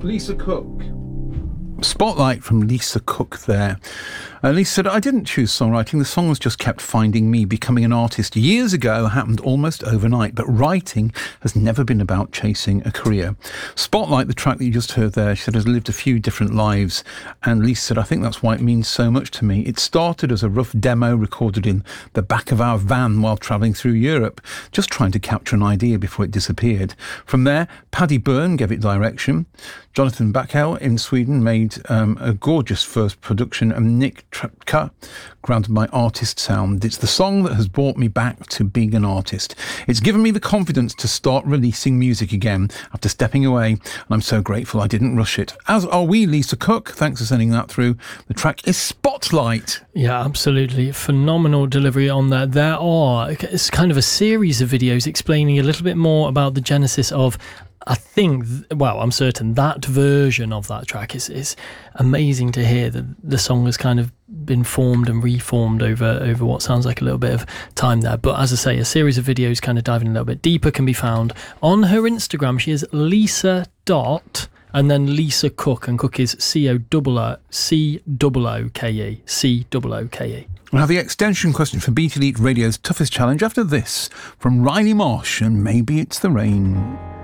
Lisa Cook. Spotlight from Lisa Cook there. Lisa said, I didn't choose songwriting. The songs just kept finding me. Becoming an artist years ago happened almost overnight, but writing has never been about chasing a career. Spotlight, the track that you just heard there, she said, has lived a few different lives. And Lisa said, I think that's why it means so much to me. It started as a rough demo recorded in the back of our van while travelling through Europe, just trying to capture an idea before it disappeared. From there, Paddy Byrne gave it direction. Jonathan Backel in Sweden made a gorgeous first production, and Nick Trepka grounded my artist sound. It's the song that has brought me back to being an artist. It's given me the confidence to start releasing music again after stepping away, and I'm so grateful I didn't rush it. As are we, Lisa Cook. Thanks for sending that through. The track is Spotlight. Yeah, absolutely. Phenomenal delivery on that. It's kind of a series of videos explaining a little bit more about the genesis of, I think, I'm certain that version of that track is amazing to hear that the song has kind of been formed and reformed over what sounds like a little bit of time there. But as I say, a series of videos kind of diving a little bit deeper can be found on her Instagram. She is Lisa dot and then Lisa Cook, and Cook is C-O-O-K-E. We'll have the extension question for Beat Elite Radio's Toughest Challenge after this from Riley Marsh and Maybe It's the Rain.